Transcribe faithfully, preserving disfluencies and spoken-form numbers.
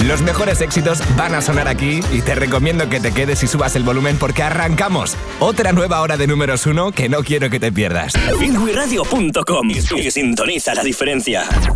Los mejores éxitos van a sonar aquí y te recomiendo que te quedes y subas el volumen porque arrancamos otra nueva hora de números uno que no quiero que te pierdas. Finguiradio punto com y sintoniza la diferencia.